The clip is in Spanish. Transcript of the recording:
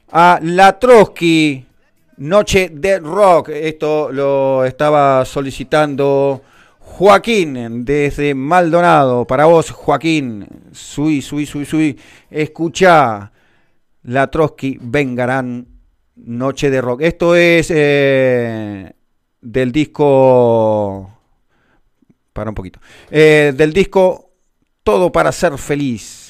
a La Trotsky, Noche de Rock. Esto lo estaba solicitando Joaquín desde Maldonado. Para vos, Joaquín, subí. Escuchá La Trotsky, Vengarán, Noche de Rock. Esto es del disco. Para un poquito. Del disco Todo para ser feliz.